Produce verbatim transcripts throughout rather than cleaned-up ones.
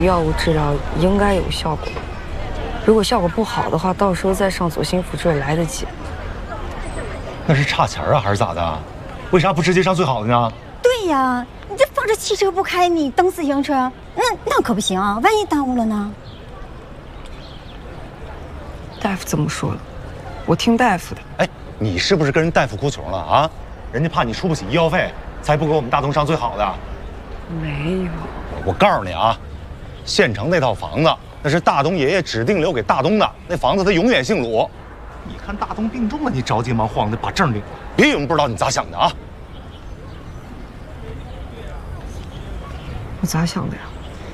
药物治疗应该有效果。如果效果不好的话，到时候再上左心辅助也来得及。 那是差钱啊，还是咋的？为啥不直接上最好的呢？ 对呀，你这放着汽车不开，你蹬自行车，那那可不行啊！万一耽误了呢？ 大夫这么说的，我听大夫的。 哎，你是不是跟人大夫哭穷了啊？人家怕你出不起医药费，才不给我们大东上最好的。 没有。 我告诉你啊，县城那套房子那是大东爷爷指定留给大东的，那房子他永远姓鲁。你看大东病重了，你着急忙慌的把证领，别以为不知道你咋想的啊！ 我咋想的呀？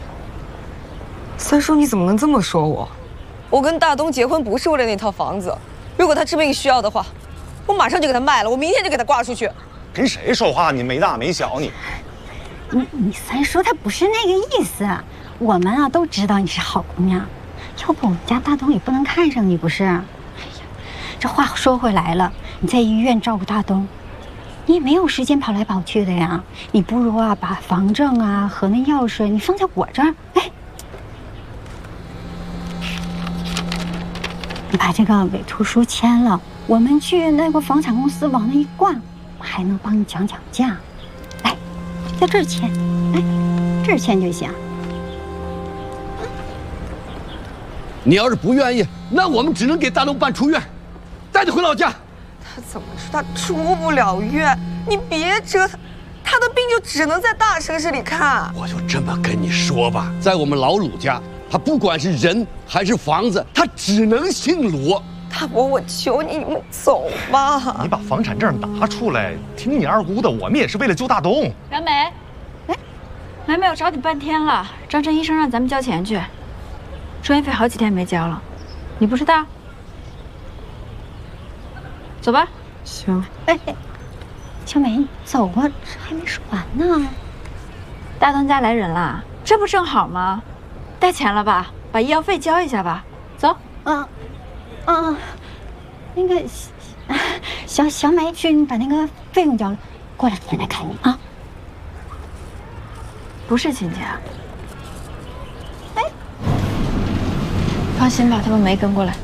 三叔，你怎么能这么说我？我跟大东结婚不是为了那套房子，如果他治病需要的话，我马上就给他卖了，我明天就给他挂出去。 跟谁说话？你没大没小你。 你你三叔他不是那个意思，我们啊都知道你是好姑娘，要不我们家大东也不能看上你不是？哎呀，这话说回来了，你在医院照顾大东，你也没有时间跑来跑去的呀，你不如啊把房证啊和那钥匙你放在我这儿，哎，你把这个委托书签了，我们去那个房产公司往那一挂，我还能帮你讲讲价。来，在这儿签，来，这儿签就行。 你要是不愿意，那我们只能给大东办出院，带你回老家。 他怎么说？他出不了院，你别折腾，他的病就只能在大城市里看。 我就这么跟你说吧，在我们老鲁家，他不管是人还是房子，他只能姓鲁。 大伯，我求你，你们走吧。 你把房产证拿出来，听你二姑的，我们也是为了救大东。 冉美，哎，梅梅，我找你半天了，张真医生让咱们交钱去，住院费好几天没交了，你不知道？走吧。 行。 哎，小美，你走啊，这还没说完呢。 大东家来人了，这不正好吗？带钱了吧？把医药费交一下吧。走。 啊，啊，那个小小美去，你把那个费用交了，过两天来看你啊。 不是亲家。哎，放心吧，他们没跟过来。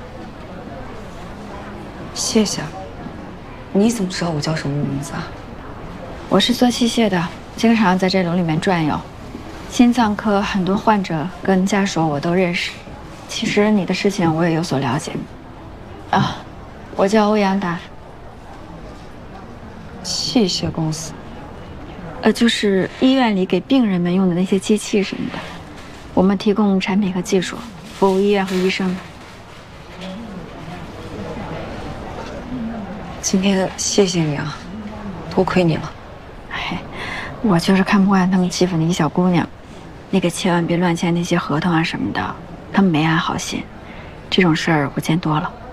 谢谢。你怎么知道我叫什么名字啊？ 我是做器械的，经常在这楼里面转悠。心脏科很多患者跟家属我都认识。其实你的事情我也有所了解。啊，我叫欧阳达。 器械公司。 呃，就是医院里给病人们用的那些机器什么的，我们提供产品和技术，服务医院和医生。 今天谢谢你啊，多亏你了。 哎，我就是看不惯他们欺负那个小姑娘，你可千万别乱签那些合同啊什么的，他们没安好心，这种事儿我见多了。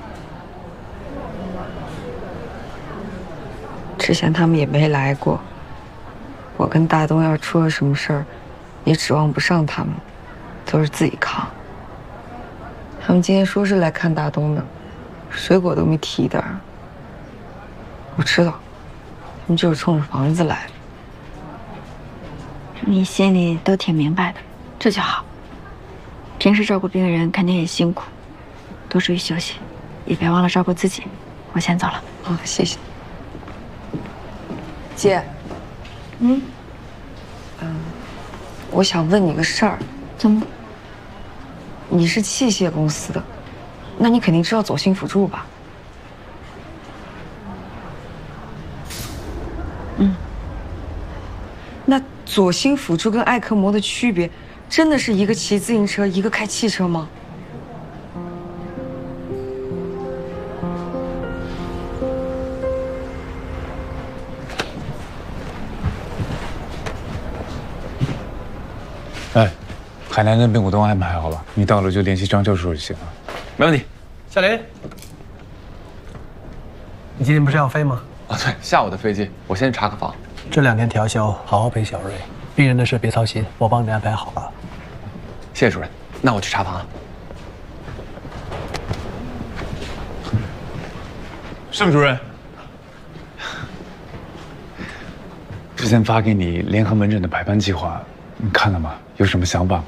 之前他们也没来过，我跟大东要出了什么事儿，也指望不上他们，都是自己扛。他们今天说是来看大东的，水果都没提点儿。我知道，他们就是冲着房子来的。 你心里都挺明白的，这就好。平时照顾病人肯定也辛苦，多注意休息，也别忘了照顾自己。我先走了。 好，谢谢。姐， 嗯， 嗯，我想问你个事儿。 怎么？ 你是器械公司的，那你肯定知道左心辅助吧？ 嗯。 那左心辅助跟艾克膜的区别，真的是一个骑自行车，一个开汽车吗？ 哎，海南那边我都安排好了，你到了就联系张教授就行了。 没问题。小林，你今天不是要飞吗？ 啊，对，下午的飞机，我先去查个房。 这两天调休，好好陪小瑞，病人的事别操心，我帮你安排好了。 谢谢主任，那我去查房了。 盛主任，之前发给你联合门诊的排班计划，你看了吗？ 有什么想法吗？